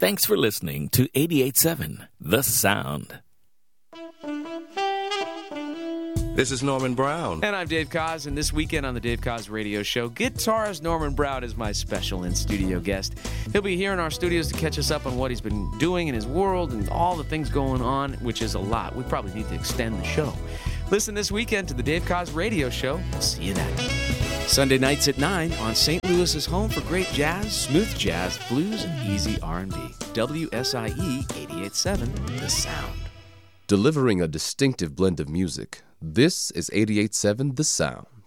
Thanks for listening to 88.7 The Sound. This is Norman Brown. And I'm Dave Koz, and this weekend on the Dave Koz Radio Show, guitarist Norman Brown is my special in-studio guest. He'll be here in our studios to catch us up on what he's been doing in his world and all the things going on, which is a lot. We probably need to extend the show. Listen this weekend to the Dave Koz Radio Show. See you then. Sunday nights at 9 on St. Louis's home for great jazz, smooth jazz, blues, and easy R&B. WSIE 88.7 The Sound. Delivering a distinctive blend of music, this is 88.7 The Sound.